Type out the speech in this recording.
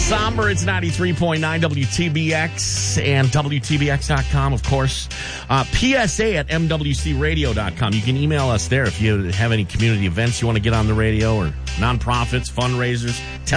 Somber, it's 93.9 WTBX and WTBX.com, of course. PSA at MWCRadio.com. You can email us there if you have any community events you want to get on the radio or nonprofits, fundraisers.